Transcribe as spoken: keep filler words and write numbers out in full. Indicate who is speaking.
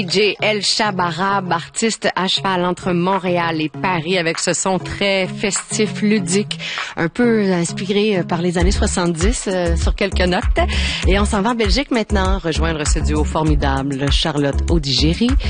Speaker 1: D J El Shabarab, artiste à cheval entre Montréal et Paris avec ce son très festif, ludique, un peu inspiré par les années soixante-dix euh, sur quelques notes. Et on s'en va en Belgique maintenant, rejoindre ce duo formidable, Charlotte Adigéry